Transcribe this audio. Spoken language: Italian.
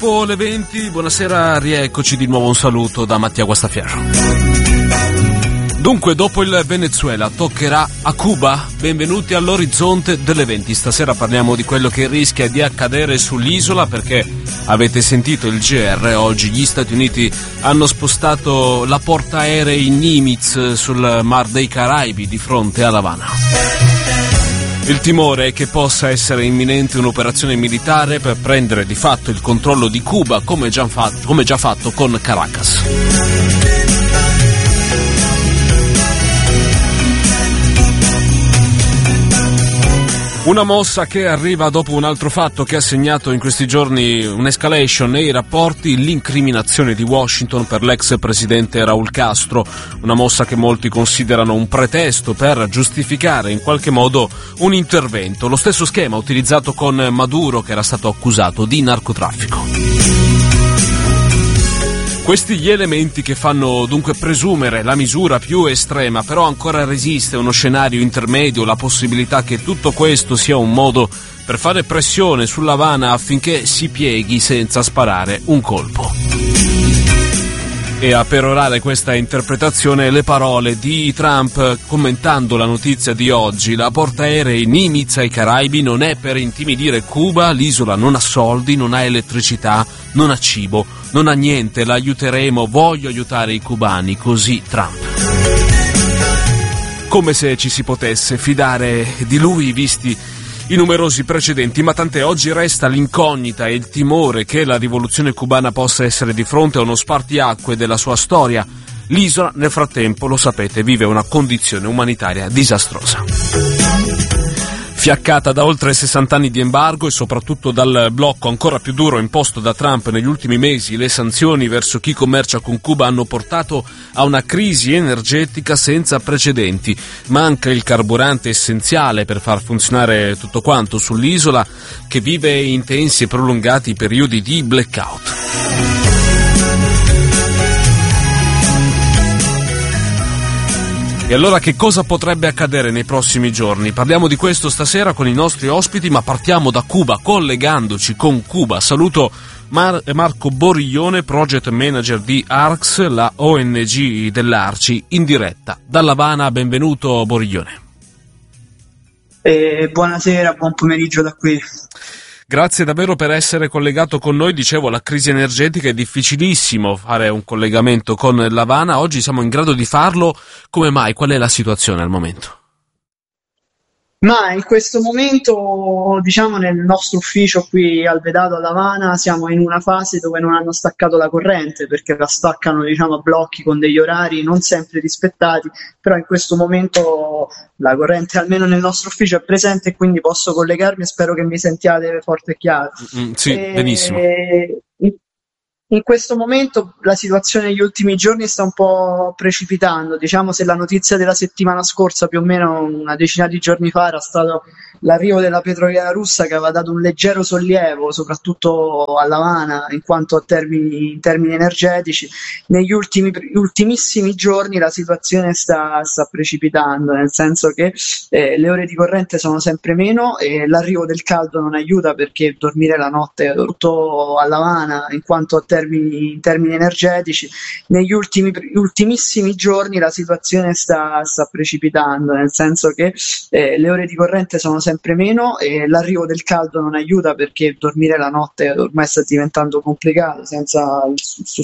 dopo le 20, buonasera, rieccoci di nuovo, un saluto da Mattia Guastaferro. Dunque, dopo il Venezuela toccherà a Cuba? Benvenuti all'orizzonte delle 20. Stasera parliamo di quello che rischia di accadere sull'isola, perché avete sentito il GR, oggi gli Stati Uniti hanno spostato la portaerei Nimitz sul Mar dei Caraibi di fronte a L'Avana. Il timore è che possa essere imminente un'operazione militare per prendere di fatto il controllo di Cuba, come già fatto con Caracas. Una mossa che arriva dopo un altro fatto che ha segnato in questi giorni un'escalation nei rapporti, l'incriminazione di Washington per l'ex presidente Raúl Castro, una mossa che molti considerano un pretesto per giustificare in qualche modo un intervento, lo stesso schema utilizzato con Maduro, che era stato accusato di narcotraffico. Questi gli elementi che fanno dunque presumere la misura più estrema, però ancora resiste uno scenario intermedio, la possibilità che tutto questo sia un modo per fare pressione sull'Havana affinché si pieghi senza sparare un colpo. E a perorare questa interpretazione le parole di Trump commentando la notizia di oggi: la portaerei Nimitz ai Caraibi non è per intimidire Cuba, l'isola non ha soldi, non ha elettricità, non ha cibo, non ha niente, la aiuteremo, voglio aiutare i cubani, così Trump. Come se ci si potesse fidare di lui visti i numerosi precedenti, ma tant'è, oggi resta l'incognita e il timore che la rivoluzione cubana possa essere di fronte a uno spartiacque della sua storia. L'isola, nel frattempo, lo sapete, vive una condizione umanitaria disastrosa. Fiaccata da oltre 60 anni di embargo e soprattutto dal blocco ancora più duro imposto da Trump negli ultimi mesi, le sanzioni verso chi commercia con Cuba hanno portato a una crisi energetica senza precedenti. Manca il carburante essenziale per far funzionare tutto quanto sull'isola, che vive intensi e prolungati periodi di blackout. E allora che cosa potrebbe accadere nei prossimi giorni? Parliamo di questo stasera con i nostri ospiti, ma partiamo da Cuba, collegandoci con Cuba. Saluto Marco Boriglione, project manager di ARCS, la ONG dell'Arci, in diretta dall'Havana. Benvenuto Boriglione. Buonasera, buon pomeriggio da qui. Grazie davvero per essere collegato con noi. Dicevo, la crisi energetica è difficilissimo fare un collegamento con l'Havana. Oggi siamo in grado di farlo. Come mai? Qual è la situazione al momento? Ma in questo momento, diciamo, nel nostro ufficio qui al Vedato ad Havana siamo in una fase dove non hanno staccato la corrente, perché la staccano, diciamo, a blocchi con degli orari non sempre rispettati, però in questo momento la corrente almeno nel nostro ufficio è presente e quindi posso collegarmi e spero che mi sentiate forte e chiaro. Sì, benissimo. In questo momento la situazione negli ultimi giorni sta un po' precipitando, diciamo. Se la notizia della settimana scorsa, più o meno una decina di giorni fa, era stato l'arrivo della petroliera russa, che aveva dato un leggero sollievo soprattutto all'Havana in quanto a in termini energetici, negli ultimissimi giorni la situazione sta precipitando, nel senso che le ore di corrente sono sempre meno e l'arrivo del caldo non aiuta, perché dormire la notte tutto all'Havana in quanto a in termini energetici, negli ultimissimi giorni la situazione sta precipitando, nel senso che le ore di corrente sono sempre meno e l'arrivo del caldo non aiuta, perché dormire la notte ormai sta diventando complicato senza il